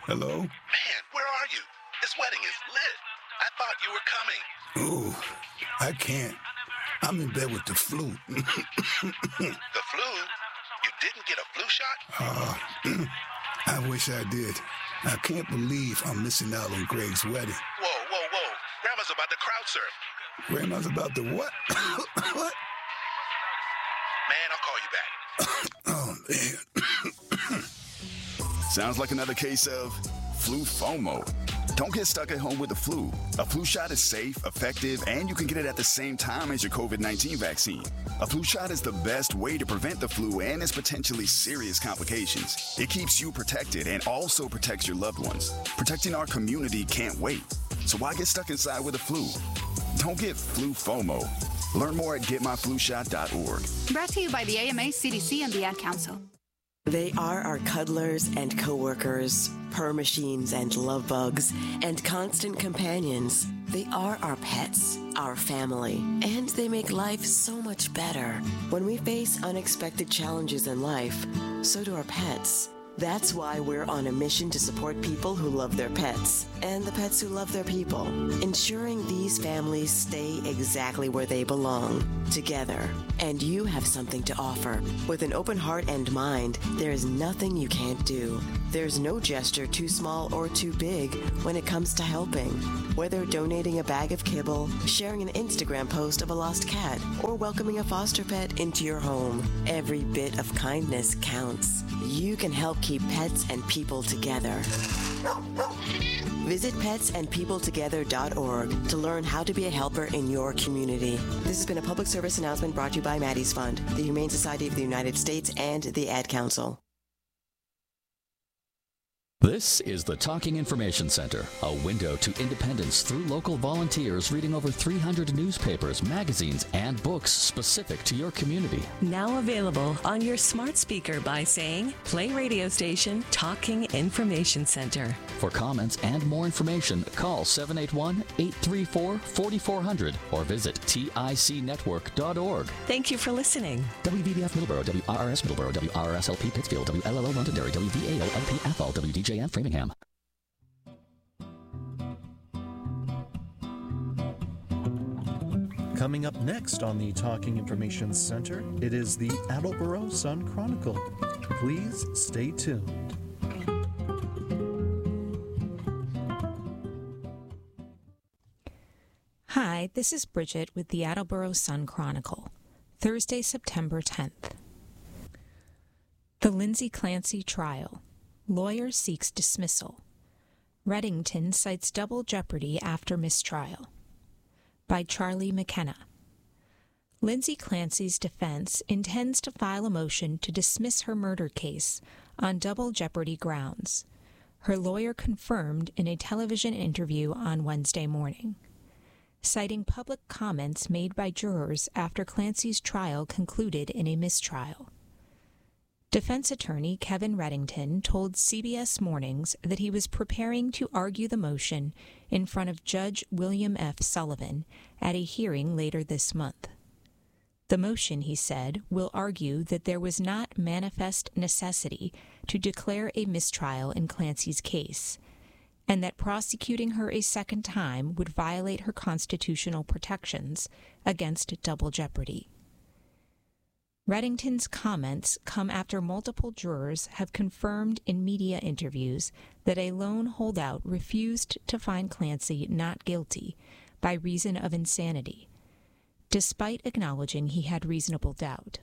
Hello? Man, where are you? This wedding is lit. I thought you were coming. Ooh, I can't. I'm in bed with the flu. The flu? You didn't get a flu shot? I wish I did. I can't believe I'm missing out on Greg's wedding. Whoa. Grandma's about to crowd surf. Grandma's about to what? What? Man, I'll call you back. Oh, man. Sounds like another case of flu FOMO. Don't get stuck at home with the flu. A flu shot is safe, effective, and you can get it at the same time as your COVID-19 vaccine. A flu shot is the best way to prevent the flu and its potentially serious complications. It keeps you protected and also protects your loved ones. Protecting our community can't wait. So why get stuck inside with the flu? Don't get flu FOMO. Learn more at getmyflushot.org. Brought to you by the AMA, CDC, and the Ad Council. They are our cuddlers and coworkers, purr machines and love bugs, and constant companions. They are our pets, our family, and they make life so much better. When we face unexpected challenges in life, so do our pets. That's why we're on a mission to support people who love their pets and the pets who love their people, ensuring these families stay exactly where they belong, together. And you have something to offer. With an open heart and mind, there is nothing you can't do. There's no gesture too small or too big when it comes to helping. Whether donating a bag of kibble, sharing an Instagram post of a lost cat, or welcoming a foster pet into your home, every bit of kindness counts. You can help keep pets and people together. Visit petsandpeopletogether.org to learn how to be a helper in your community. This has been a public service announcement brought to you by Maddie's Fund, the Humane Society of the United States, and the Ad Council. This is the Talking Information Center, a window to independence through local volunteers reading over 300 newspapers, magazines, and books specific to your community. Now available on your smart speaker by saying, play radio station Talking Information Center. For comments and more information, call 781-834-4400 or visit ticnetwork.org. Thank you for listening. WVBF Middleborough, WRRS Middleborough, WRSLP Pittsfield, WLLO Londonderry, WVAO-LP Athol, WDJM Framingham. Coming up next on the Talking Information Center, it is the Attleboro Sun Chronicle. Please stay tuned. Hi, this is Bridget with the Attleboro Sun Chronicle, Thursday, September 10th. The Lindsay Clancy trial. Lawyer seeks dismissal. Reddington cites double jeopardy after mistrial. By Charlie McKenna. Lindsay Clancy's defense intends to file a motion to dismiss her murder case on double jeopardy grounds. Her lawyer confirmed in a television interview on Wednesday morning. Citing public comments made by jurors after Clancy's trial concluded in a mistrial. Defense attorney Kevin Reddington told CBS Mornings that he was preparing to argue the motion in front of Judge William F. Sullivan at a hearing later this month. The motion, he said, will argue that there was not manifest necessity to declare a mistrial in Clancy's case, and that prosecuting her a second time would violate her constitutional protections against double jeopardy. Reddington's comments come after multiple jurors have confirmed in media interviews that a lone holdout refused to find Clancy not guilty by reason of insanity, despite acknowledging he had reasonable doubt.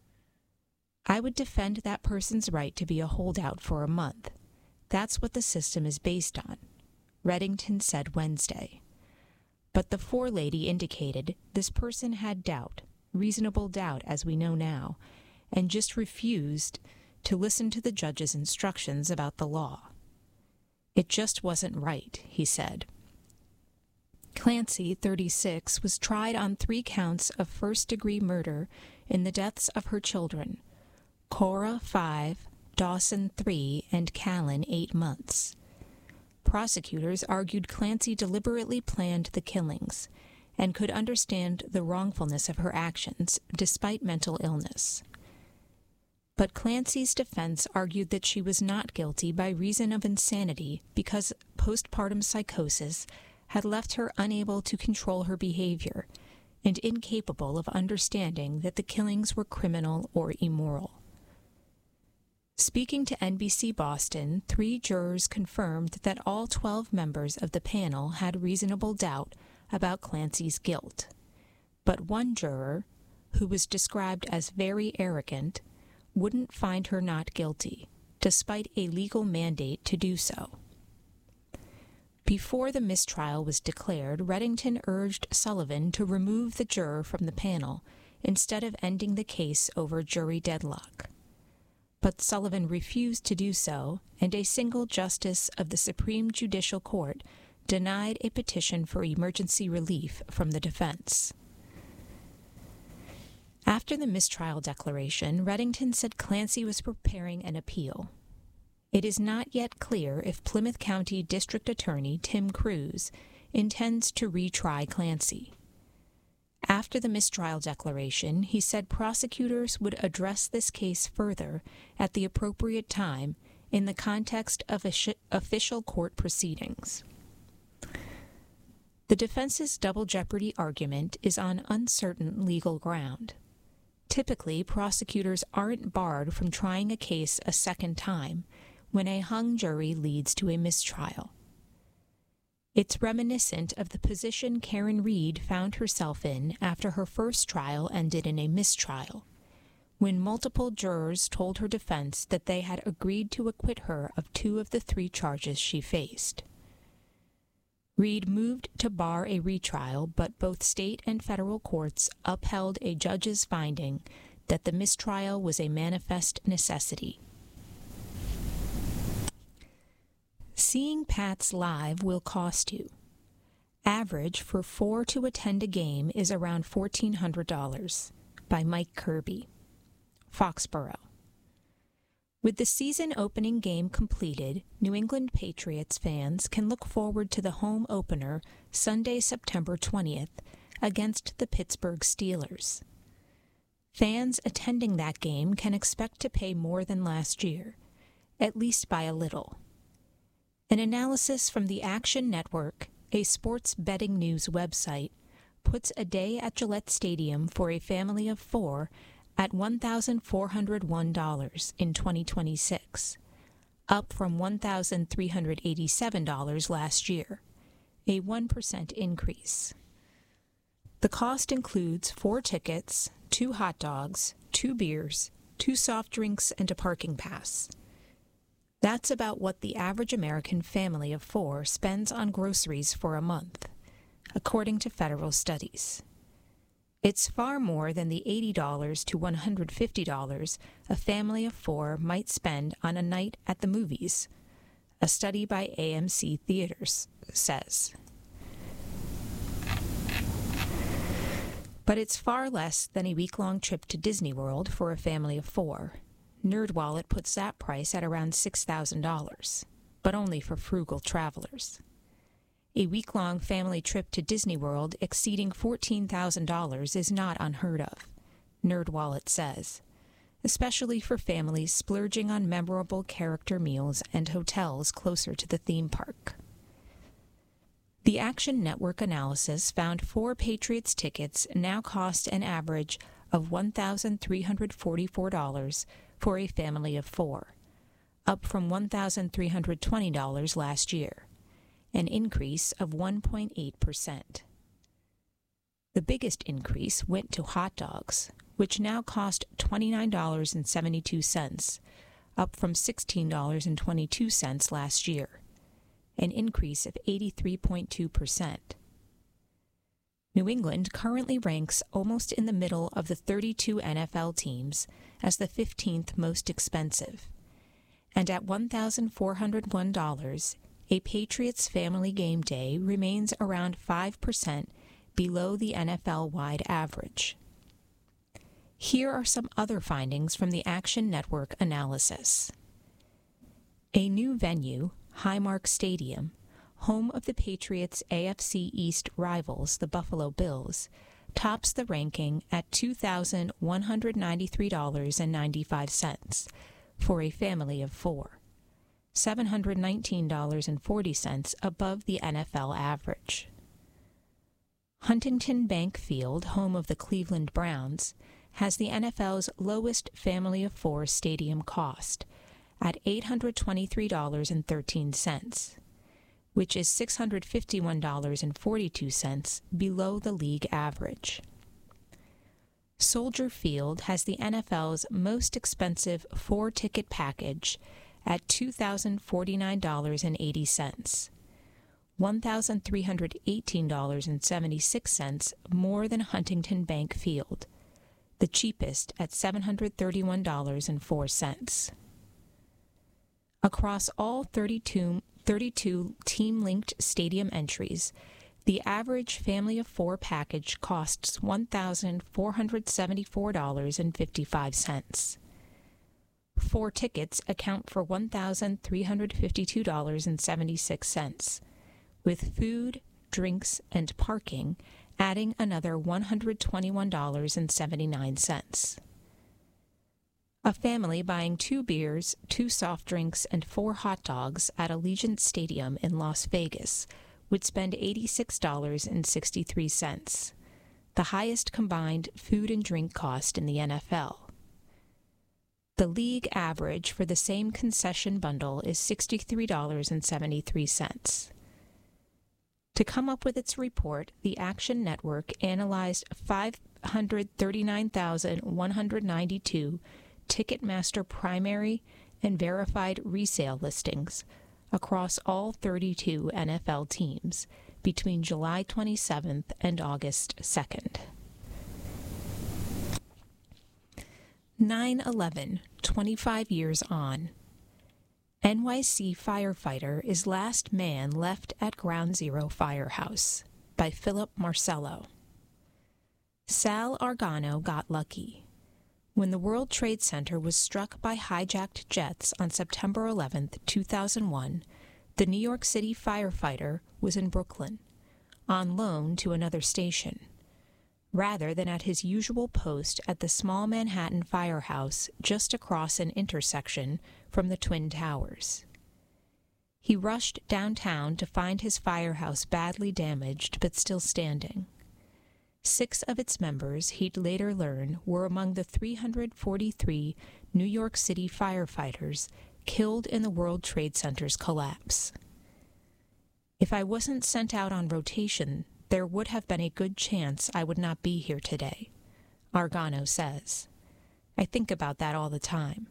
I would defend that person's right to be a holdout for a month. That's what the system is based on, Reddington said Wednesday. But the forelady indicated this person had doubt, reasonable doubt as we know now, and just refused to listen to the judge's instructions about the law. It just wasn't right, he said. Clancy, 36, was tried on 3 counts of first-degree murder in the deaths of her children, Cora, 5, Dawson, 3, and Callan, 8 months. Prosecutors argued Clancy deliberately planned the killings and could understand the wrongfulness of her actions despite mental illness. But Clancy's defense argued that she was not guilty by reason of insanity because postpartum psychosis had left her unable to control her behavior and incapable of understanding that the killings were criminal or immoral. Speaking to NBC Boston, 3 jurors confirmed that all 12 members of the panel had reasonable doubt about Clancy's guilt. But one juror, who was described as very arrogant, wouldn't find her not guilty, despite a legal mandate to do so. Before the mistrial was declared, Reddington urged Sullivan to remove the juror from the panel instead of ending the case over jury deadlock. But Sullivan refused to do so, and a single justice of the Supreme Judicial Court denied a petition for emergency relief from the defense. After the mistrial declaration, Reddington said Clancy was preparing an appeal. It is not yet clear if Plymouth County District Attorney Tim Cruz intends to retry Clancy. After the mistrial declaration, he said prosecutors would address this case further at the appropriate time in the context of official court proceedings. The defense's double jeopardy argument is on uncertain legal ground. Typically, prosecutors aren't barred from trying a case a second time when a hung jury leads to a mistrial. It's reminiscent of the position Karen Reed found herself in after her first trial ended in a mistrial, when multiple jurors told her defense that they had agreed to acquit her of 2 of the 3 charges she faced. Reed moved to bar a retrial, but both state and federal courts upheld a judge's finding that the mistrial was a manifest necessity. Seeing Pats live will cost you. Average for 4 to attend a game is around $1,400, by Mike Kirby. Foxborough. With the season opening game completed, New England Patriots fans can look forward to the home opener Sunday, September 20th, against the Pittsburgh Steelers. Fans attending that game can expect to pay more than last year, at least by a little. An analysis from the Action Network, a sports betting news website, puts a day at Gillette Stadium for a family of 4 at $1,401 in 2026, up from $1,387 last year, a 1% increase. The cost includes 4 tickets, 2 hot dogs, 2 beers, 2 soft drinks, and a parking pass. That's about what the average American family of 4 spends on groceries for a month, according to federal studies. It's far more than the $80 to $150 a family of 4 might spend on a night at the movies, a study by AMC Theaters says. But it's far less than a week-long trip to Disney World for a family of 4. NerdWallet puts that price at around $6,000, but only for frugal travelers. A week-long family trip to Disney World exceeding $14,000 is not unheard of, NerdWallet says, especially for families splurging on memorable character meals and hotels closer to the theme park. The Action Network analysis found 4 Patriots tickets now cost an average of $1,344 for a family of 4, up from $1,320 last year, an increase of 1.8%. The biggest increase went to hot dogs, which now cost $29.72, up from $16.22 last year, an increase of 83.2%. New England currently ranks almost in the middle of the 32 NFL teams as the 15th most expensive, and at $1,401, a Patriots family game day remains around 5% below the NFL-wide average. Here are some other findings from the Action Network analysis. A new venue, Highmark Stadium, home of the Patriots' AFC East rivals, the Buffalo Bills, tops the ranking at $2,193.95 for a family of 4, $719.40 above the NFL average. Huntington Bank Field, home of the Cleveland Browns, has the NFL's lowest family of 4 stadium cost at $823.13, which is $651.42 below the league average. Soldier Field has the NFL's most expensive 4-ticket package at $2,049.80, $1,318.76 more than Huntington Bank Field, the cheapest at $731.04. Across all 32 team-linked stadium entries, the average family of 4 package costs $1,474.55. 4 tickets account for $1,352.76, with food, drinks, and parking adding another $121.79. A family buying 2 beers, 2 soft drinks, and 4 hot dogs at Allegiant Stadium in Las Vegas would spend $86.63, the highest combined food and drink cost in the NFL. The league average for the same concession bundle is $63.73. To come up with its report, the Action Network analyzed 539,192 Ticketmaster primary and verified resale listings across all 32 NFL teams between July 27th and August 2nd. 9/11, 25 years on. NYC firefighter is last man left at Ground Zero Firehouse by Philip Marcello. Sal Argano got lucky. When the World Trade Center was struck by hijacked jets on September 11, 2001, the New York City firefighter was in Brooklyn, on loan to another station, rather than at his usual post at the small Manhattan firehouse just across an intersection from the Twin Towers. He rushed downtown to find his firehouse badly damaged but still standing. 6 of its members, he'd later learn, were among the 343 New York City firefighters killed in the World Trade Center's collapse. If I wasn't sent out on rotation, there would have been a good chance I would not be here today, Argano says. I think about that all the time.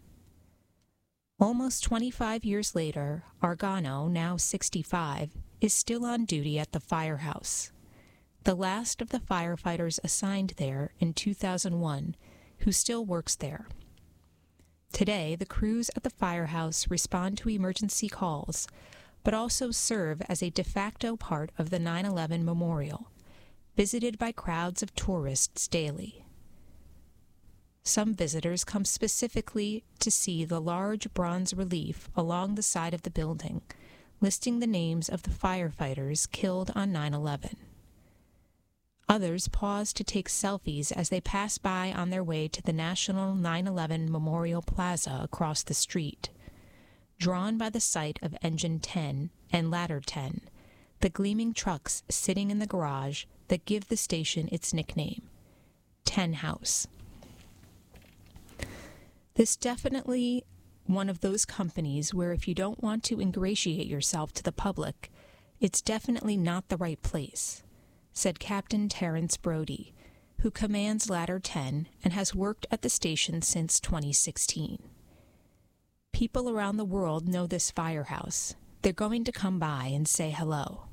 Almost 25 years later, Argano, now 65, is still on duty at the firehouse, the last of the firefighters assigned there in 2001, who still works there. Today, the crews at the firehouse respond to emergency calls, but also serve as a de facto part of the 9/11 memorial, visited by crowds of tourists daily. Some visitors come specifically to see the large bronze relief along the side of the building, listing the names of the firefighters killed on 9/11. Others pause to take selfies as they pass by on their way to the National 9/11 Memorial Plaza across the street, drawn by the sight of Engine 10 and Ladder 10, the gleaming trucks sitting in the garage that give the station its nickname, 10 House. This definitely one of those companies where if you don't want to ingratiate yourself to the public, it's definitely not the right place, said Captain Terrence Brody, who commands Ladder 10 and has worked at the station since 2016. People around the world know this firehouse. They're going to come by and say hello.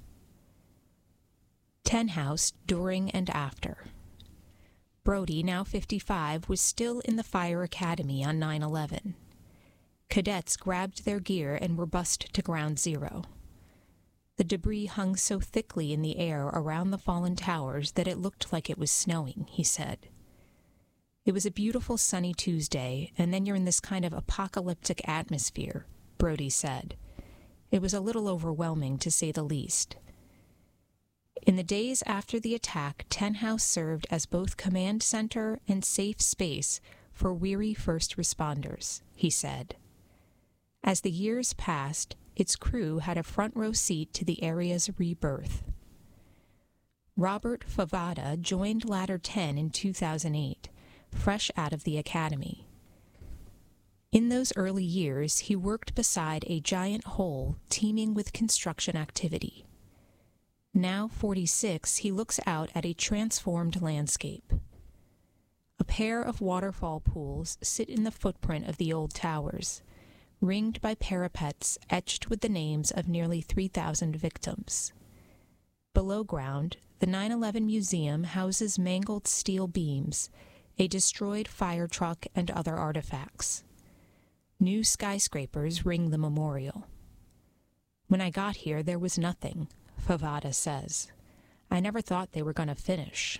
10 House during and after. Brody, now 55, was still in the fire academy on 9/11. Cadets grabbed their gear and were bussed to Ground Zero. The debris hung so thickly in the air around the fallen towers that it looked like it was snowing, he said. It was a beautiful sunny Tuesday, and then you're in this kind of apocalyptic atmosphere, Brody said. It was a little overwhelming, to say the least. In the days after the attack, Ten House served as both command center and safe space for weary first responders, he said. As the years passed, its crew had a front row seat to the area's rebirth. Robert Favada joined Ladder 10 in 2008, fresh out of the academy. In those early years, he worked beside a giant hole teeming with construction activity. Now 46, he looks out at a transformed landscape. A pair of waterfall pools sit in the footprint of the old towers, ringed by parapets etched with the names of nearly 3,000 victims. Below ground, the 9/11 Museum houses mangled steel beams, a destroyed fire truck, and other artifacts. New skyscrapers ring the memorial. When I got here, there was nothing, Favada says. I never thought they were going to finish.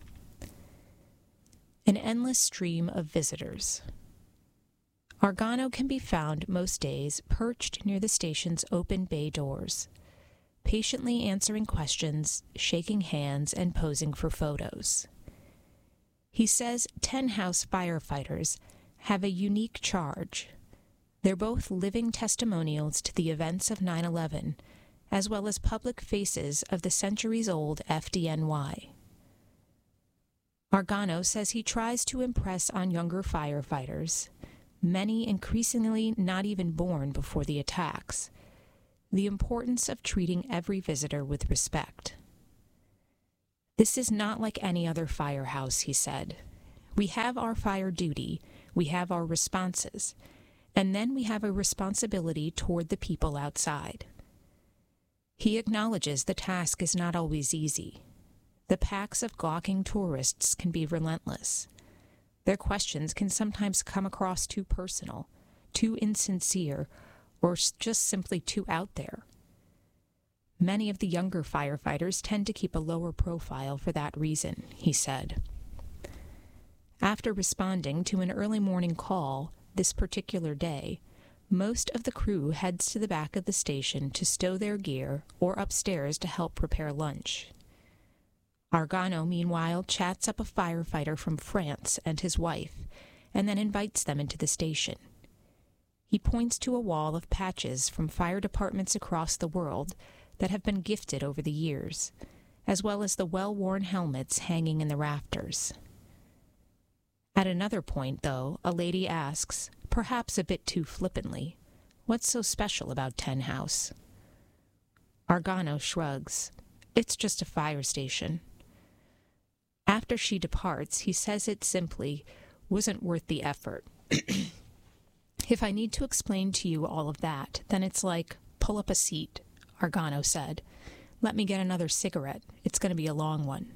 An endless stream of visitors. Argano can be found most days perched near the station's open bay doors, patiently answering questions, shaking hands, and posing for photos. He says 10 House firefighters have a unique charge. They're both living testimonials to the events of 9/11, as well as public faces of the centuries-old FDNY. Argano says he tries to impress on younger firefighters, many increasingly not even born before the attacks, the importance of treating every visitor with respect. This is not like any other firehouse, he said. We have our fire duty, we have our responses, and then we have a responsibility toward the people outside. He acknowledges the task is not always easy. The packs of gawking tourists can be relentless. Their questions can sometimes come across too personal, too insincere, or just simply too out there. Many of the younger firefighters tend to keep a lower profile for that reason, he said. After responding to an early morning call this particular day, most of the crew heads to the back of the station to stow their gear or upstairs to help prepare lunch. Argano, meanwhile, chats up a firefighter from France and his wife, and then invites them into the station. He points to a wall of patches from fire departments across the world that have been gifted over the years, as well as the well-worn helmets hanging in the rafters. At another point, though, a lady asks, perhaps a bit too flippantly, what's so special about 10 House? Argano shrugs. It's just a fire station. After she departs, he says it simply wasn't worth the effort. If I need to explain to you all of that, then it's like, pull up a seat, Argano said. Let me get another cigarette. It's going to be a long one.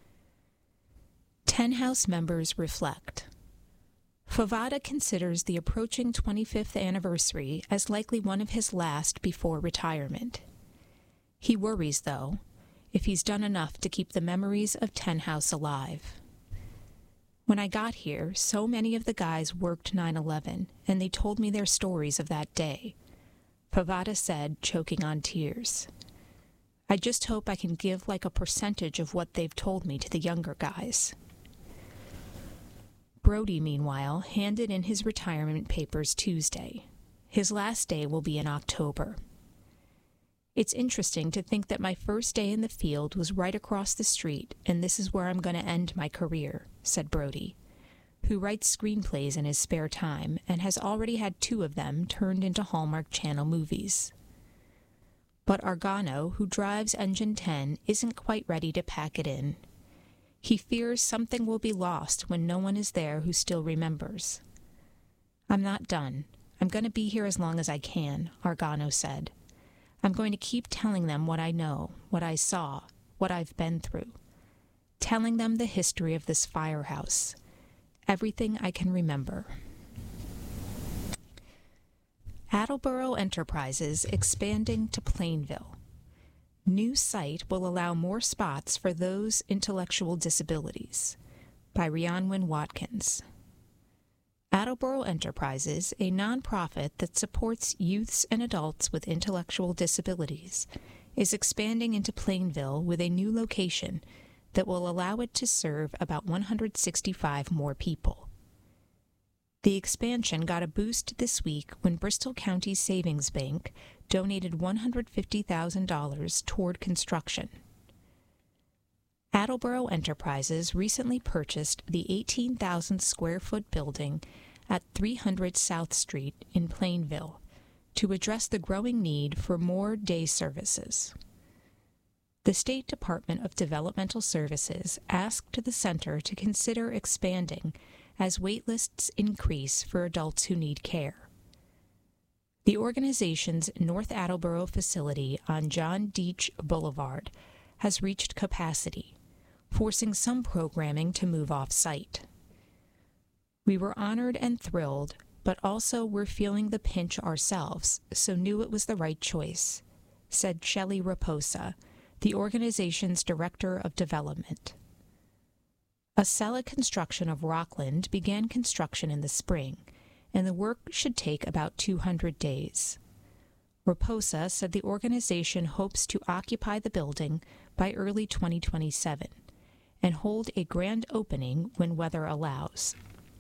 10 House members reflect. Favada considers the approaching 25th anniversary as likely one of his last before retirement. He worries, though, if he's done enough to keep the memories of 10 House alive. When I got here, so many of the guys worked 9/11, and they told me their stories of that day, Favada said, choking on tears. I just hope I can give like a percentage of what they've told me to the younger guys. Brody, meanwhile, handed in his retirement papers Tuesday. His last day will be in October. It's interesting to think that my first day in the field was right across the street, and this is where I'm going to end my career, said Brody, who writes screenplays in his spare time and has already had 2 of them turned into Hallmark Channel movies. But Argano, who drives Engine 10, isn't quite ready to pack it in. He fears something will be lost when no one is there who still remembers. I'm not done. I'm going to be here as long as I can, Argano said. I'm going to keep telling them what I know, what I saw, what I've been through. Telling them the history of this firehouse. Everything I can remember. Attleboro Enterprises expanding to Plainville. New site will allow more spots for those intellectual disabilities. By Rhiannon Watkins. Attleboro Enterprises, a nonprofit that supports youths and adults with intellectual disabilities, is expanding into Plainville with a new location that will allow it to serve about 165 more people. The expansion got a boost this week when Bristol County Savings Bank donated $150,000 toward construction. Attleboro Enterprises recently purchased the 18,000-square-foot building at 300 South Street in Plainville to address the growing need for more day services. The State Department of Developmental Services asked the center to consider expanding as waitlists increase for adults who need care. The organization's North Attleboro facility on John Deach Boulevard has reached capacity, forcing some programming to move off-site. We were honored and thrilled, but also we're feeling the pinch ourselves, so knew it was the right choice, said Shelley Raposa, the organization's Director of Development. Acela Construction of Rockland began construction in the spring, and the work should take about 200 days. Raposa said the organization hopes to occupy the building by early 2027 and hold a grand opening when weather allows.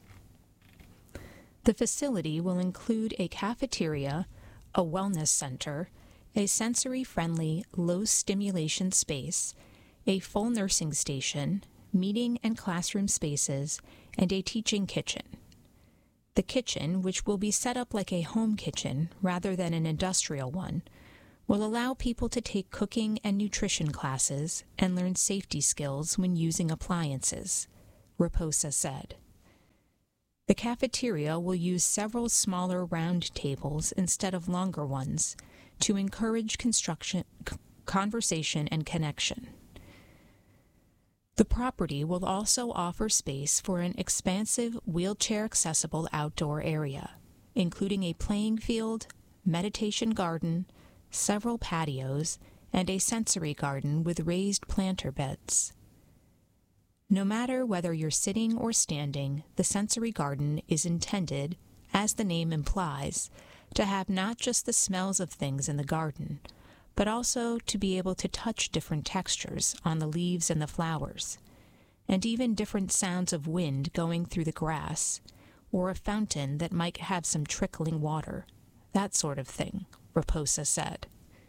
The facility will include a cafeteria, a wellness center, a sensory-friendly, low-stimulation space, a full nursing station, meeting and classroom spaces, and a teaching kitchen. The kitchen, which will be set up like a home kitchen rather than an industrial one, will allow people to take cooking and nutrition classes and learn safety skills when using appliances, Raposa said. The cafeteria will use several smaller round tables instead of longer ones to encourage conversation and connection. The property will also offer space for an expansive wheelchair-accessible outdoor area, including a playing field, meditation garden, several patios, and a sensory garden with raised planter beds. No matter whether you're sitting or standing, the sensory garden is intended, as the name implies, to have not just the smells of things in the garden, but also to be able to touch different textures on the leaves and the flowers, and even different sounds of wind going through the grass, or a fountain that might have some trickling water, that sort of thing, Raposa said.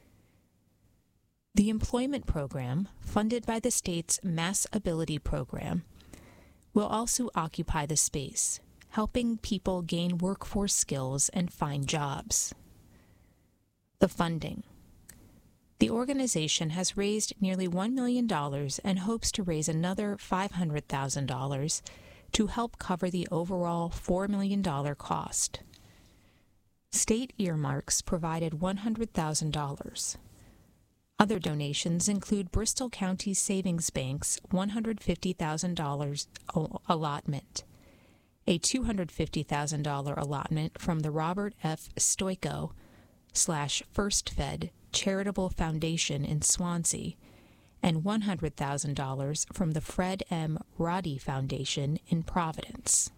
The employment program, funded by the state's Mass Ability Program, will also occupy the space, helping people gain workforce skills and find jobs. The funding. The organization has raised nearly $1 million and hopes to raise another $500,000 to help cover the overall $4 million cost. State earmarks provided $100,000. Other donations include Bristol County Savings Bank's $150,000 allotment, a $250,000 allotment from the Robert F. Stoiko /First Fed Charitable Foundation in Swansea, and $100,000 from the Fred M. Roddy Foundation in Providence.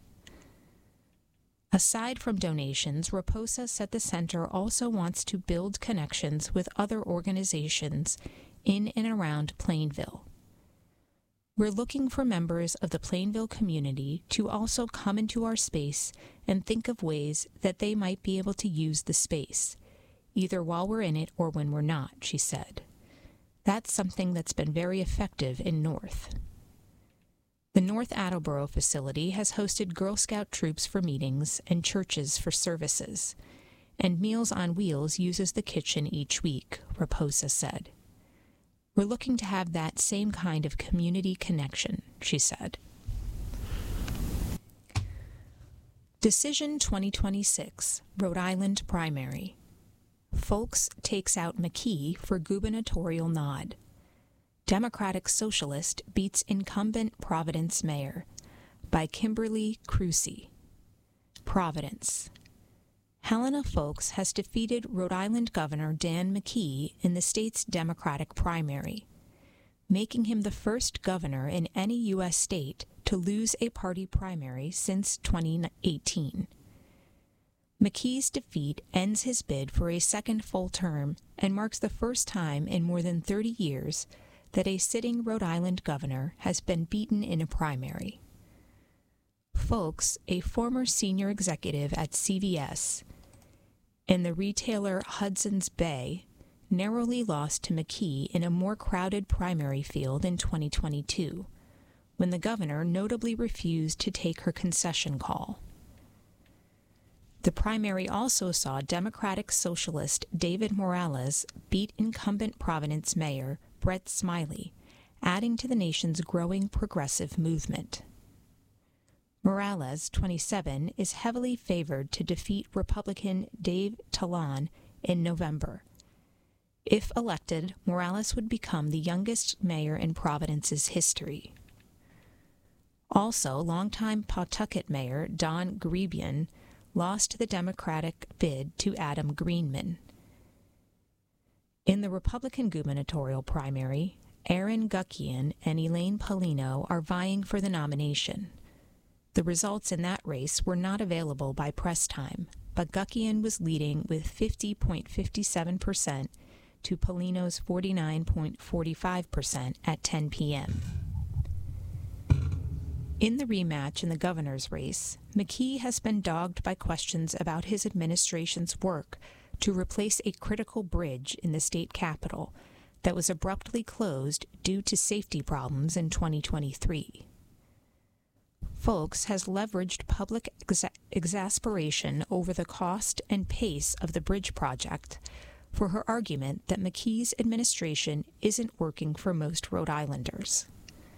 Aside from donations, Raposa said the center also wants to build connections with other organizations in and around Plainville. We're looking for members of the Plainville community to also come into our space and think of ways that they might be able to use the space, either while we're in it or when we're not, she said. That's something that's been very effective in North. The North Attleboro facility has hosted Girl Scout troops for meetings and churches for services, and Meals on Wheels uses the kitchen each week, Raposa said. We're looking to have that same kind of community connection, she said. Decision 2026, Rhode Island primary. Folks takes out McKee for gubernatorial nod. Democratic Socialist beats incumbent Providence mayor, by Kimberly Crucy. Providence. Helena Folks has defeated Rhode Island Governor Dan McKee in the state's Democratic primary, making him the first governor in any U.S. state to lose a party primary since 2018. McKee's defeat ends his bid for a second full term and marks the first time in more than 30 years that a sitting Rhode Island governor has been beaten in a primary. Folks, a former senior executive at CVS, and the retailer Hudson's Bay narrowly lost to McKee in a more crowded primary field in 2022, when the governor notably refused to take her concession call. The primary also saw Democratic Socialist David Morales beat incumbent Providence Mayor Brett Smiley, adding to the nation's growing progressive movement. Morales, 27, is heavily favored to defeat Republican Dave Talon in November. If elected, Morales would become the youngest mayor in Providence's history. Also, longtime Pawtucket Mayor Don Grebian lost the Democratic bid to Adam Greenman. In the Republican gubernatorial primary, Aaron Guckian and Elaine Paulino are vying for the nomination. The results in that race were not available by press time, but Guckian was leading with 50.57% to Paulino's 49.45% at 10 p.m. In the rematch in the governor's race, McKee has been dogged by questions about his administration's work to replace a critical bridge in the state capital that was abruptly closed due to safety problems in 2023. Folks has leveraged public exasperation over the cost and pace of the bridge project for her argument that McKee's administration isn't working for most Rhode Islanders.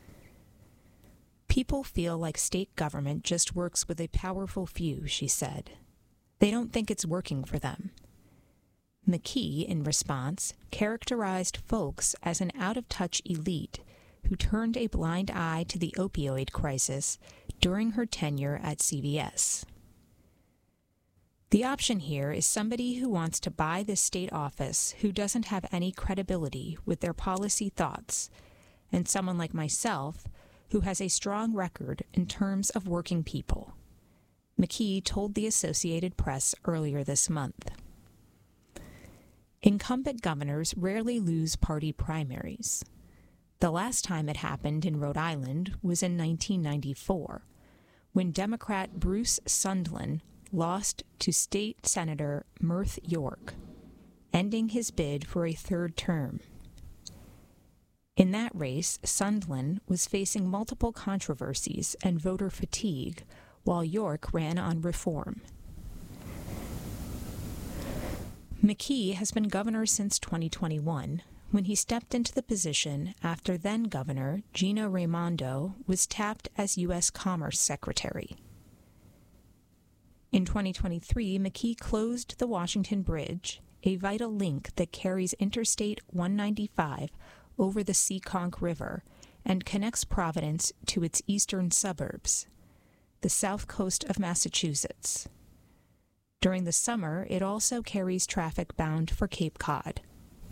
People feel like state government just works with a powerful few, she said. They don't think it's working for them. McKee, in response, characterized folks as an out-of-touch elite who turned a blind eye to the opioid crisis during her tenure at CVS. The option here is somebody who wants to buy this state office who doesn't have any credibility with their policy thoughts, and someone like myself who has a strong record in terms of working people, McKee told the Associated Press earlier this month. Incumbent governors rarely lose party primaries. The last time it happened in Rhode Island was in 1994, when Democrat Bruce Sundlun lost to State Senator Murth York, ending his bid for a third term. In that race, Sundlun was facing multiple controversies and voter fatigue, while York ran on reform. McKee has been governor since 2021, when he stepped into the position after then-Governor Gina Raimondo was tapped as U.S. Commerce Secretary. In 2023, McKee closed the Washington Bridge, a vital link that carries Interstate 195 over the Seekonk River and connects Providence to its eastern suburbs, the south coast of Massachusetts. During the summer, it also carries traffic bound for Cape Cod.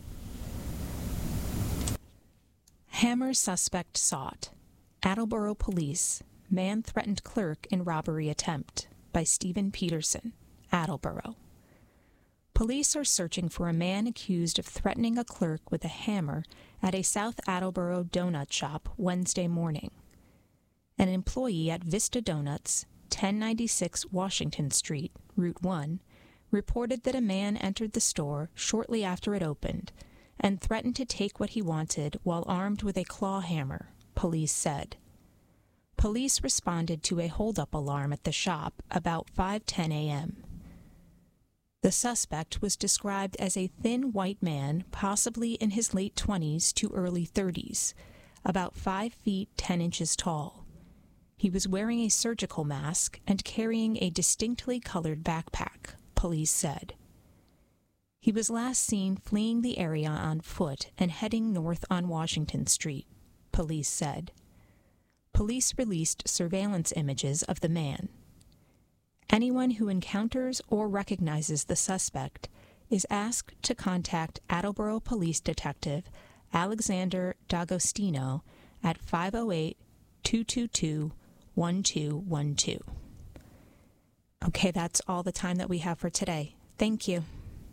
Hammer suspect sought. Attleboro Police. Man threatened clerk in robbery attempt, by Stephen Peterson, Attleboro. Police are searching for a man accused of threatening a clerk with a hammer at a South Attleboro donut shop Wednesday morning. An employee at Vista Donuts, 1096 Washington Street, Route 1, reported that a man entered the store shortly after it opened and threatened to take what he wanted while armed with a claw hammer, police said. Police responded to a hold-up alarm at the shop about 5:10 a.m. The suspect was described as a thin white man, possibly in his late 20s to early 30s, about 5 feet 10 inches tall. He was wearing a surgical mask and carrying a distinctly colored backpack, police said. He was last seen fleeing the area on foot and heading north on Washington Street, police said. Police released surveillance images of the man. Anyone who encounters or recognizes the suspect is asked to contact Attleboro Police Detective Alexander D'Agostino at 508-222-1212. Okay, that's all the time that we have for today. Thank you.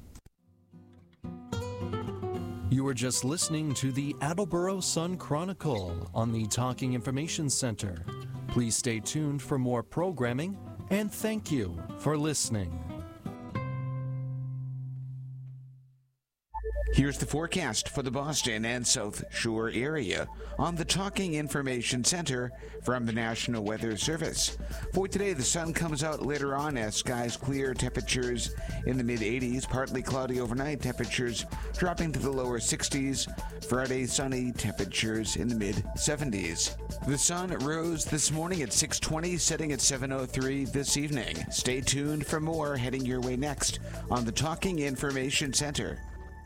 You were just listening to the Attleboro Sun Chronicle on the Talking Information Center. Please stay tuned for more programming, and thank you for listening. Here's the forecast for the Boston and South Shore area on the Talking Information Center from the National Weather Service. For today, the sun comes out later on as skies clear, temperatures in the mid-80s, partly cloudy overnight, temperatures dropping to the lower 60s. Friday, sunny, temperatures in the mid-70s. The sun rose this morning at 6:20, setting at 7:03 this evening. Stay tuned for more heading your way next on the Talking Information Center.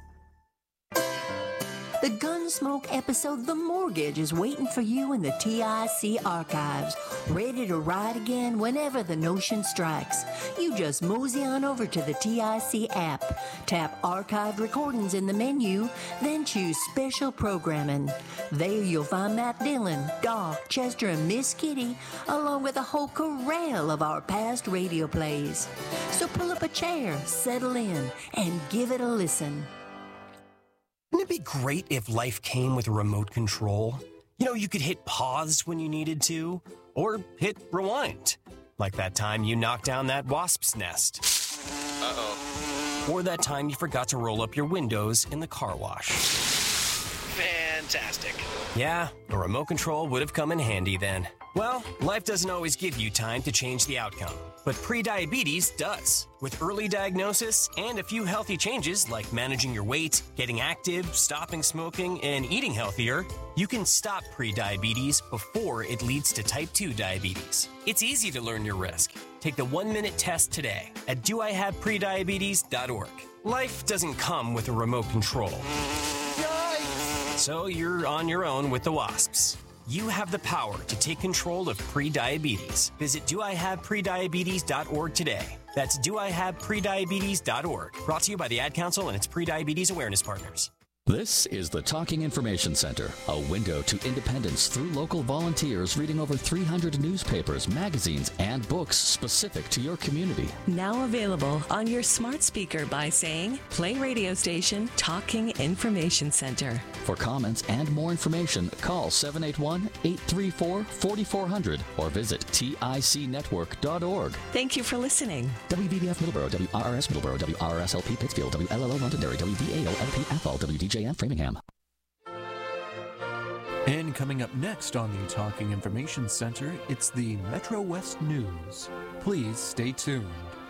The Gunsmoke episode The Mortgage is waiting for you in the TIC archives, ready to ride again whenever the notion strikes. You just mosey on over to the TIC app, tap Archived Recordings in the menu, then choose Special Programming. There you'll find Matt Dillon, Doc, Chester, and Miss Kitty, along with a whole corral of our past radio plays. So pull up a chair, settle in, and give it a listen. Wouldn't it be great if life came with a remote control? You know, you could hit pause when you needed to, or hit rewind. Like that time you knocked down that wasp's nest. Uh-oh. Or that time you forgot to roll up your windows in the car wash. Fantastic. Yeah, a remote control would have come in handy then. Well, life doesn't always give you time to change the outcome, but prediabetes does. With early diagnosis and a few healthy changes like managing your weight, getting active, stopping smoking, and eating healthier, you can stop prediabetes before it leads to type 2 diabetes. It's easy to learn your risk. Take the 1-minute test today at doihaveprediabetes.org. Life doesn't come with a remote control. Yikes! So you're on your own with the wasps. You have the power to take control of prediabetes. Visit doihaveprediabetes.org today. That's doihaveprediabetes.org. Brought to you by the Ad Council and its prediabetes awareness partners. This is the Talking Information Center, a window to independence through local volunteers reading over 300 newspapers, magazines, and books specific to your community. Now available on your smart speaker by saying, play radio station Talking Information Center. For comments and more information, call 781-834-4400 or visit ticnetwork.org. Thank you for listening. WVBF Middleborough, WRRS Middleborough, WRSLP Pittsfield, WLLO Londonderry, WVAO-LP Athol, WDJM Framingham. And coming up next on the Talking Information Center, it's the Metro West News. Please stay tuned.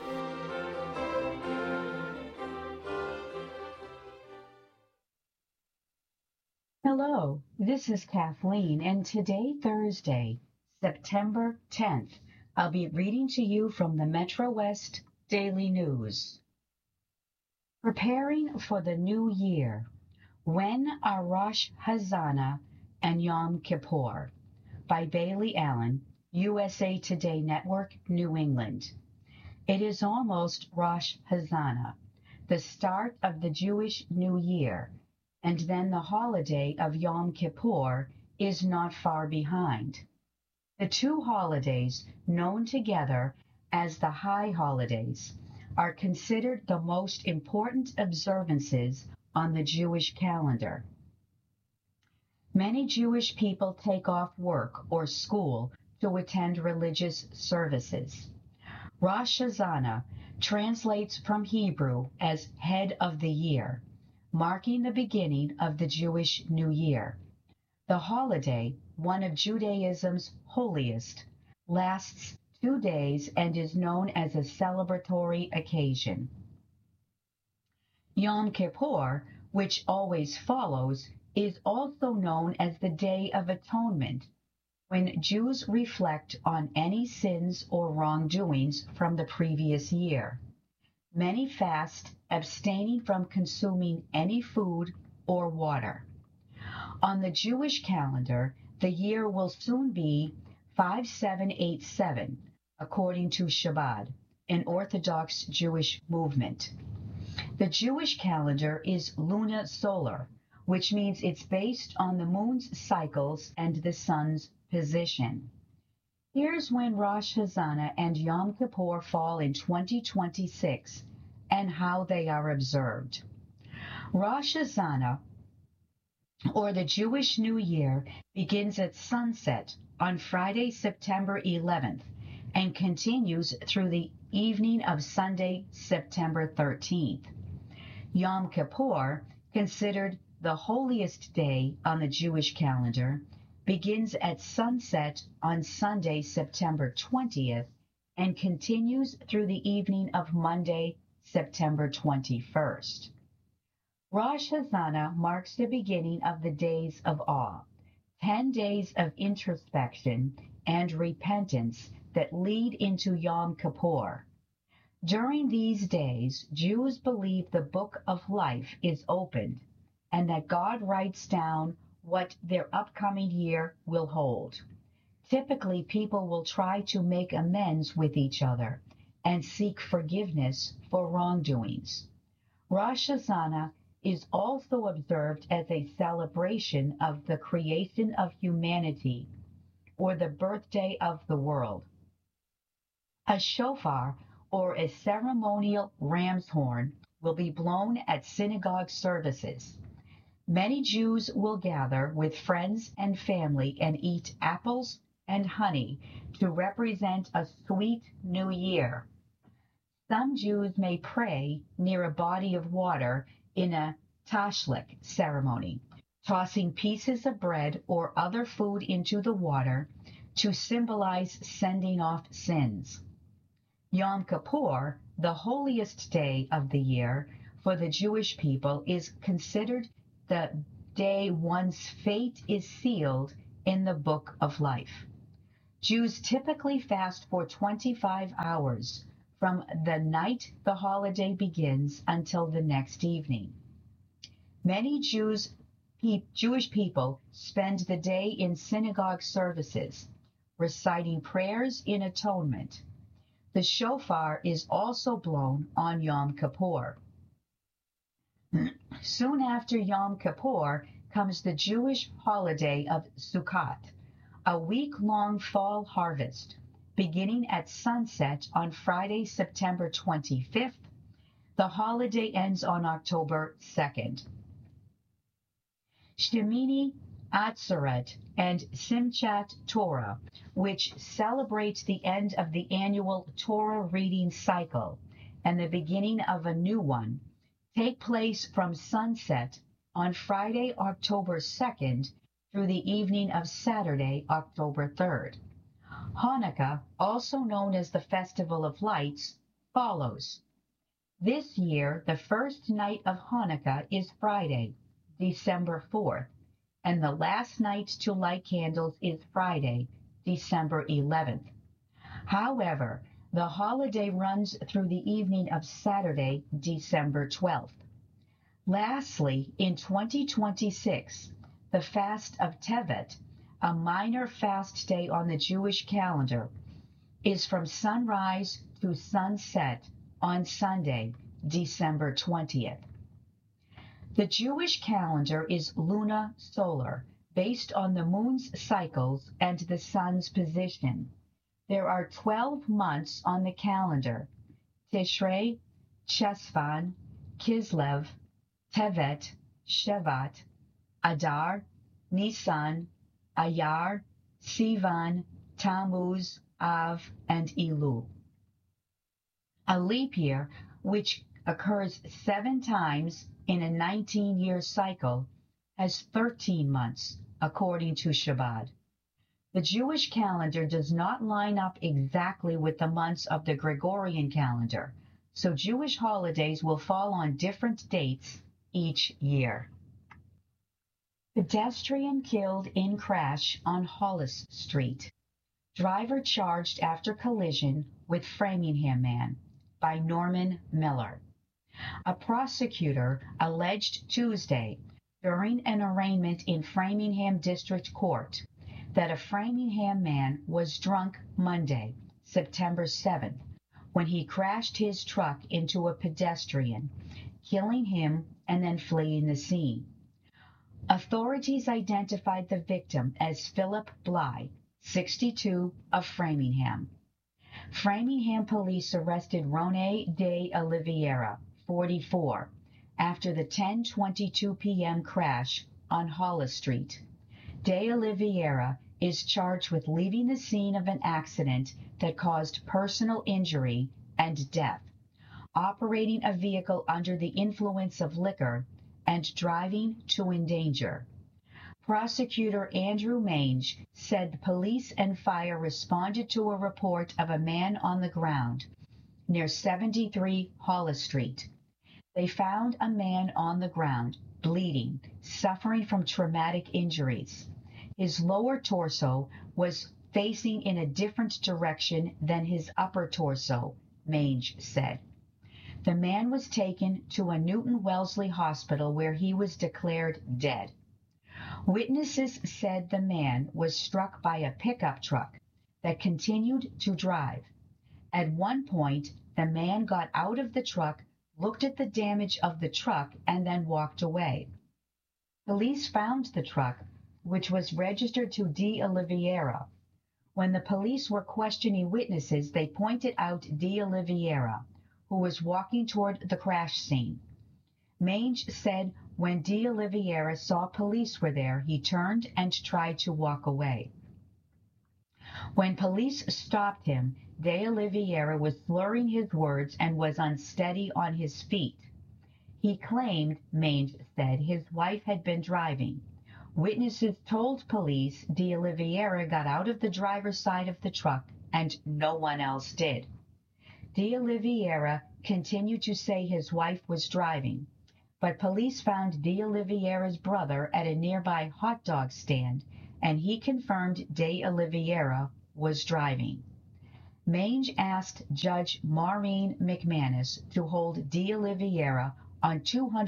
Hello, this is Kathleen, and today, Thursday, September 10th, I'll be reading to you from the Metro West Daily News. Preparing for the New Year. When are Rosh Hashanah and Yom Kippur? By Bailey Allen, USA Today Network, New England. It is almost Rosh Hashanah, the start of the Jewish New Year, and then the holiday of Yom Kippur is not far behind. The two holidays, known together as the High Holidays, are considered the most important observances on the Jewish calendar. Many Jewish people take off work or school to attend religious services. Rosh Hashanah translates from Hebrew as head of the year, marking the beginning of the Jewish New Year. The holiday, one of Judaism's holiest, lasts 2 days and is known as a celebratory occasion. Yom Kippur, which always follows, is also known as the Day of Atonement, when Jews reflect on any sins or wrongdoings from the previous year. Many fast, abstaining from consuming any food or water. On the Jewish calendar, the year will soon be 5787, according to Shabbat, an Orthodox Jewish movement. The Jewish calendar is luna-solar, which means it's based on the moon's cycles and the sun's position. Here's when Rosh Hashanah and Yom Kippur fall in 2026 and how they are observed. Rosh Hashanah, or the Jewish New Year, begins at sunset on Friday, September 11th, and continues through the evening of Sunday, September 13th. Yom Kippur, considered the holiest day on the Jewish calendar, begins at sunset on Sunday, September 20th, and continues through the evening of Monday, September 21st. Rosh Hashanah marks the beginning of the days of awe, 10 days of introspection and repentance that lead into Yom Kippur. During these days, Jews believe the book of life is opened and that God writes down what their upcoming year will hold. Typically, people will try to make amends with each other and seek forgiveness for wrongdoings. Rosh Hashanah is also observed as a celebration of the creation of humanity, or the birthday of the world. A shofar, or a ceremonial ram's horn, will be blown at synagogue services. Many Jews will gather with friends and family and eat apples and honey to represent a sweet new year. Some Jews may pray near a body of water in a tashlik ceremony, tossing pieces of bread or other food into the water to symbolize sending off sins. Yom Kippur, the holiest day of the year for the Jewish people, is considered the day one's fate is sealed in the book of life. Jews typically fast for 25 hours from the night the holiday begins until the next evening. Many Jewish people spend the day in synagogue services, reciting prayers in atonement. The shofar is also blown on Yom Kippur. Soon after Yom Kippur comes the Jewish holiday of Sukkot, a week-long fall harvest. Beginning at sunset on Friday, September 25th, the holiday ends on October 2nd. Shemini Atzeret and Simchat Torah, which celebrates the end of the annual Torah reading cycle and the beginning of a new one, take place from sunset on Friday, October 2nd, through the evening of Saturday, October 3rd. Hanukkah, also known as the Festival of Lights, follows. This year, the first night of Hanukkah is Friday, December 4th, and the last night to light candles is Friday, December 11th. However, the holiday runs through the evening of Saturday, December 12th. Lastly, in 2026, the fast of Tevet, a minor fast day on the Jewish calendar, is from sunrise to sunset on Sunday, December 20th. The Jewish calendar is luna-solar, based on the moon's cycles and the sun's position. There are 12 months on the calendar: Tishrei, Chesvan, Kislev, Tevet, Shevat, Adar, Nisan, Ayar, Sivan, Tammuz, Av, and Elul. A leap year, which occurs 7 times in a 19-year cycle, has 13 months, according to Shabbat. The Jewish calendar does not line up exactly with the months of the Gregorian calendar, so Jewish holidays will fall on different dates each year. Pedestrian killed in crash on Hollis Street. Driver charged after collision with Framingham man, by Norman Miller. A prosecutor alleged Tuesday, during an arraignment in Framingham District Court, that a Framingham man was drunk Monday, September 7th, when he crashed his truck into a pedestrian, killing him and then fleeing the scene. Authorities identified the victim as Philip Bly, 62, of Framingham. Framingham police arrested Rone de Oliveira, 44, after the 10:22 p.m. crash on Hollis Street. De Oliveira is charged with leaving the scene of an accident that caused personal injury and death, operating a vehicle under the influence of liquor, and driving to endanger. Prosecutor Andrew Mange said police and fire responded to a report of a man on the ground near 73 Hollis Street. They found a man on the ground, bleeding, suffering from traumatic injuries. His lower torso was facing in a different direction than his upper torso, Mange said. The man was taken to a Newton Wellesley hospital where he was declared dead. Witnesses said the man was struck by a pickup truck that continued to drive. At one point, the man got out of the truck, looked at the damage of the truck, and then walked away. Police found the truck, which was registered to De Oliveira. When the police were questioning witnesses, they pointed out De Oliveira, who was walking toward the crash scene. Mange said when De Oliveira saw police were there, he turned and tried to walk away. When police stopped him, De Oliveira was slurring his words and was unsteady on his feet. He claimed, Mange said, his wife had been driving. Witnesses told police De Oliveira got out of the driver's side of the truck and no one else did. De Oliveira continued to say his wife was driving, but police found De Oliveira's brother at a nearby hot dog stand, and he confirmed De Oliveira was driving. Mange asked Judge Maureen McManus to hold De Oliveira on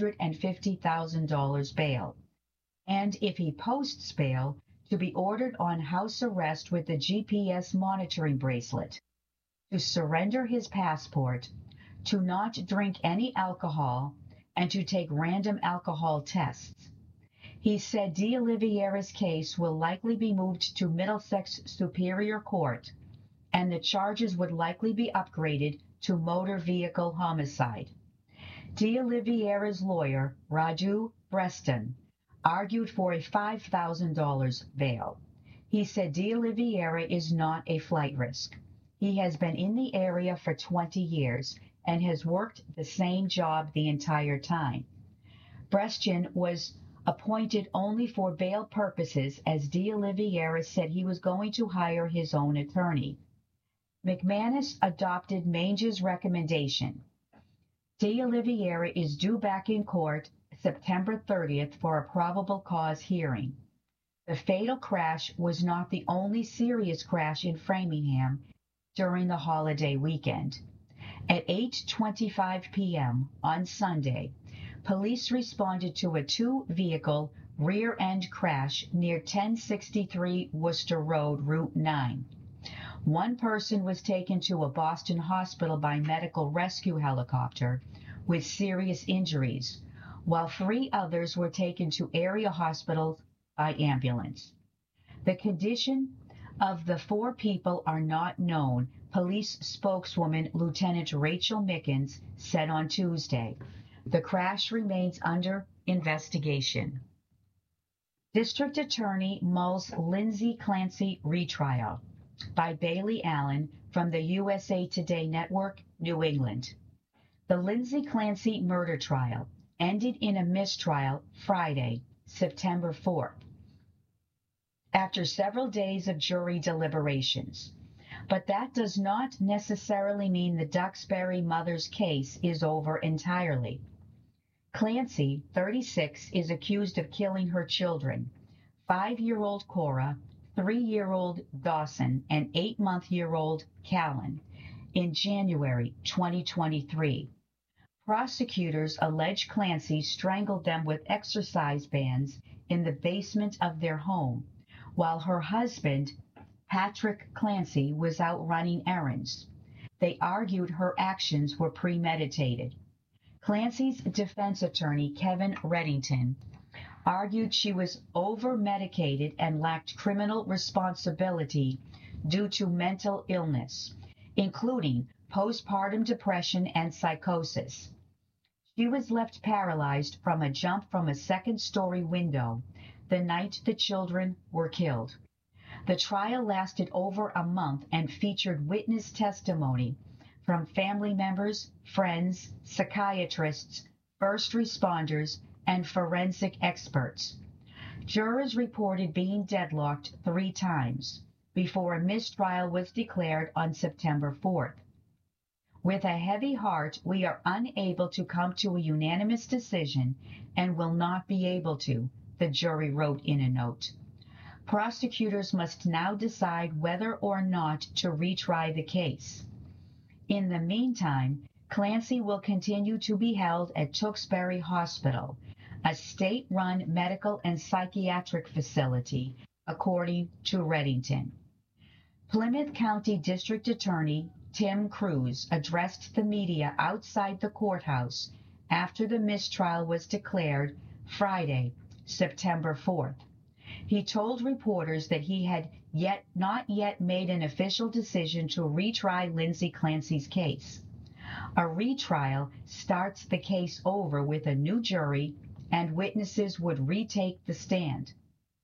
$250,000 bail, and if he posts bail, to be ordered on house arrest with a GPS monitoring bracelet, to surrender his passport, to not drink any alcohol, and to take random alcohol tests. He said De Oliveira's case will likely be moved to Middlesex Superior Court, and the charges would likely be upgraded to motor vehicle homicide. De Oliveira's lawyer, Raju Breston, argued for a $5,000 bail. He said De Oliveira is not a flight risk. He has been in the area for 20 years and has worked the same job the entire time. Breston was appointed only for bail purposes, as De Oliveira said he was going to hire his own attorney. McManus adopted Mange's recommendation. De Oliveira is due back in court September 30th for a probable cause hearing. The fatal crash was not the only serious crash in Framingham during the holiday weekend. At 8:25 p.m. on Sunday, police responded to a two-vehicle rear-end crash near 1063 Worcester Road, Route 9. One person was taken to a Boston hospital by medical rescue helicopter with serious injuries, while 3 others were taken to area hospitals by ambulance. The condition of the 4 people are not known, police spokeswoman Lieutenant Rachel Mickens said on Tuesday. The crash remains under investigation. District Attorney mulls Lindsay Clancy retrial by Bailey Allen from the USA Today Network, New England. The Lindsay Clancy murder trial ended in a mistrial Friday, September 4th, after several days of jury deliberations. But that does not necessarily mean the Duxbury mother's case is over entirely. Clancy, 36, is accused of killing her children, 5-year-old Cora, 3-year-old Dawson, and 8-month-year-old Callan, in January 2023. Prosecutors allege Clancy strangled them with exercise bands in the basement of their home, while her husband, Patrick Clancy, was out running errands. They argued her actions were premeditated. Clancy's defense attorney, Kevin Reddington, argued she was over-medicated and lacked criminal responsibility due to mental illness, including postpartum depression and psychosis. She was left paralyzed from a jump from a second-story window the night the children were killed. The trial lasted over a month and featured witness testimony from family members, friends, psychiatrists, first responders, and forensic experts. Jurors reported being deadlocked 3 times before a mistrial was declared on September 4th. With a heavy heart, we are unable to come to a unanimous decision and will not be able to, the jury wrote in a note. Prosecutors must now decide whether or not to retry the case. In the meantime, Clancy will continue to be held at Tewksbury Hospital, a state-run medical and psychiatric facility, according to Reddington. Plymouth County District Attorney Tim Cruz addressed the media outside the courthouse after the mistrial was declared Friday, September 4th. He told reporters that he had not yet made an official decision to retry Lindsay Clancy's case. A retrial starts the case over with a new jury, and witnesses would retake the stand.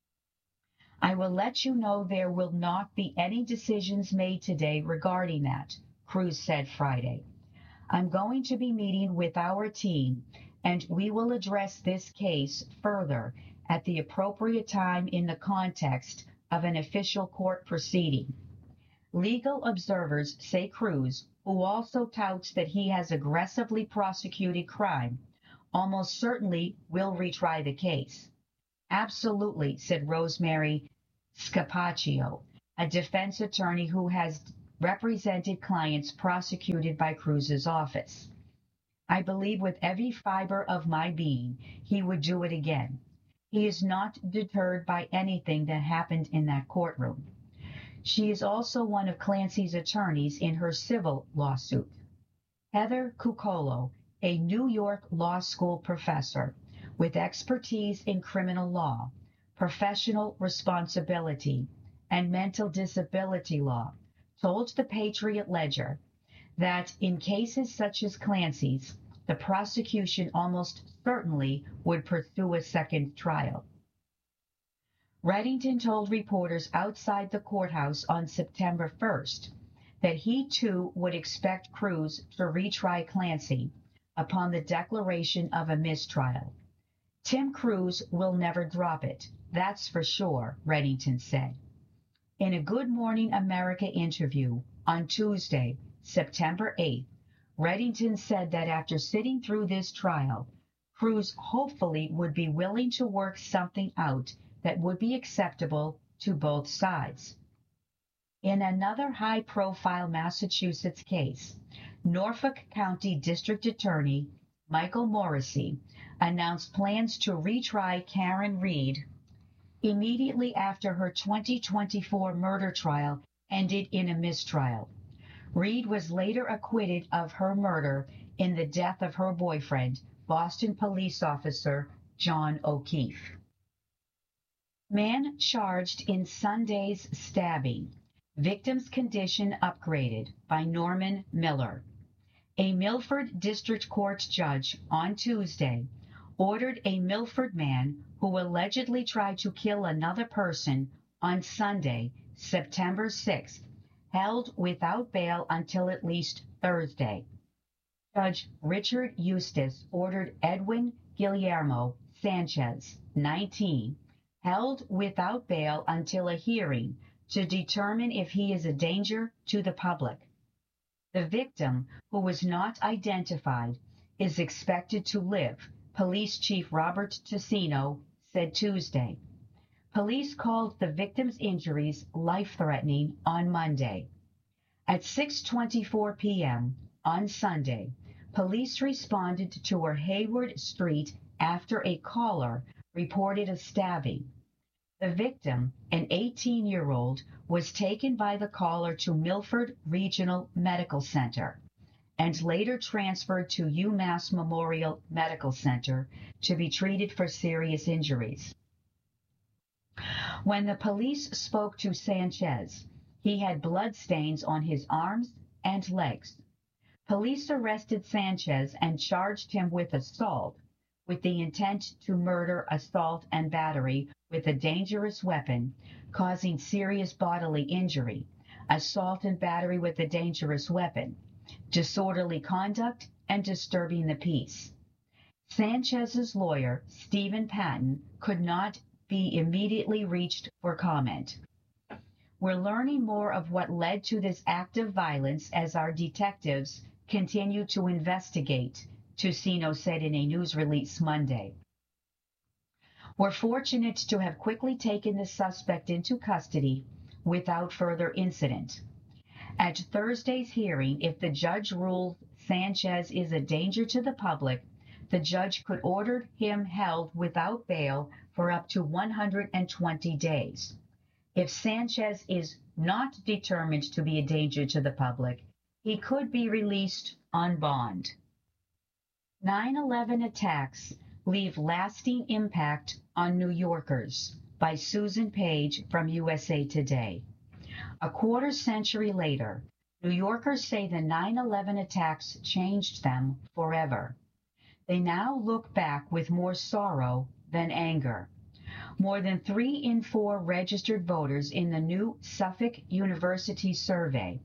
I will let you know there will not be any decisions made today regarding that, Cruz said Friday. I'm going to be meeting with our team, and we will address this case further at the appropriate time in the context of an official court proceeding. Legal observers say Cruz, who also touts that he has aggressively prosecuted crime, almost certainly will retry the case. Absolutely, said Rosemary Scapaccio, a defense attorney who has represented clients prosecuted by Cruz's office. I believe with every fiber of my being he would do it again. He is not deterred by anything that happened in that courtroom. She is also one of Clancy's attorneys in her civil lawsuit. Heather Cucolo, a New York Law School professor with expertise in criminal law, professional responsibility, and mental disability law, told the Patriot Ledger that in cases such as Clancy's, the prosecution almost certainly would pursue a second trial. Reddington told reporters outside the courthouse on September 1st that he too would expect Cruz to retry Clancy upon the declaration of a mistrial. Tim Cruz will never drop it, that's for sure, Reddington said. In a Good Morning America interview on Tuesday, September 8th, Reddington said that after sitting through this trial, Cruz hopefully would be willing to work something out that would be acceptable to both sides. In another high-profile Massachusetts case, Norfolk County District Attorney Michael Morrissey announced plans to retry Karen Reed immediately after her 2024 murder trial ended in a mistrial. Reed was later acquitted of her murder in the death of her boyfriend, Boston police officer John O'Keefe. Man charged in Sunday's stabbing. Victim's condition upgraded by Norman Miller. A Milford District Court judge on Tuesday ordered a Milford man who allegedly tried to kill another person on Sunday, September 6th, held without bail until at least Thursday. Judge Richard Eustace ordered Edwin Guillermo Sanchez, 19, held without bail until a hearing to determine if he is a danger to the public. The victim, who was not identified, is expected to live, Police Chief Robert Ticino said Tuesday. Police called the victim's injuries life-threatening on Monday. At 6:24 p.m. on Sunday, police responded to a Hayward Street after a caller reported a stabbing. The victim, an 18-year-old, was taken by the caller to Milford Regional Medical Center. and later transferred to UMass Memorial Medical Center to be treated for serious injuries. When the police spoke to Sanchez, he had bloodstains on his arms and legs. Police arrested Sanchez and charged him with assault with the intent to murder, assault, and battery with a dangerous weapon, causing serious bodily injury, assault and battery with a dangerous weapon, disorderly conduct, and disturbing the peace. Sanchez's lawyer, Stephen Patton, could not be immediately reached for comment. We're learning more of what led to this act of violence as our detectives continue to investigate, Tusino said in a news release Monday. We're fortunate to have quickly taken the suspect into custody without further incident. At Thursday's hearing, if the judge ruled Sanchez is a danger to the public, the judge could order him held without bail for up to 120 days. If Sanchez is not determined to be a danger to the public, he could be released on bond. 9/11 attacks leave lasting impact on New Yorkers, by Susan Page from USA Today. A quarter century later, New Yorkers say the 9/11 attacks changed them forever. They now look back with more sorrow than anger. More than 3 in 4 registered voters in the new Suffolk University survey,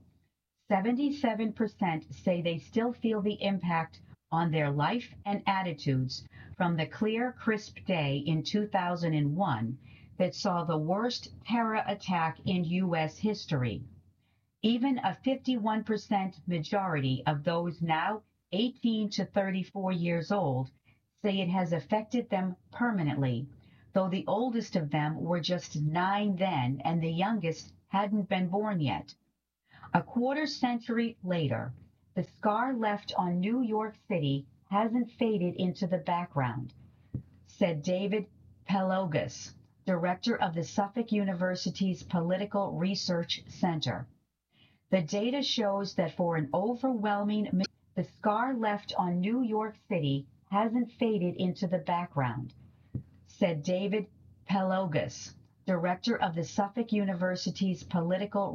77% say they still feel the impact on their life and attitudes from the clear, crisp day in 2001 that saw the worst terror attack in U.S. history. Even a 51% majority of those now 18 to 34 years old say it has affected them permanently, though the oldest of them were just 9 then and the youngest hadn't been born yet. A quarter century later, the scar left on New York City hasn't faded into the background, said David Palogas, director of the Suffolk University's Political Research Center. The data shows that for an overwhelming the scar left on New York City hasn't faded into the background, said David Palogas, director of the Suffolk University's Political